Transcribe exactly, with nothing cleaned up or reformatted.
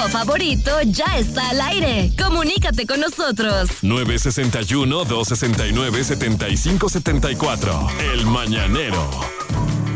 show favorito ya está al aire. Comunícate con nosotros. nueve seis uno, dos seis nueve, siete cinco siete cuatro. El Mañanero.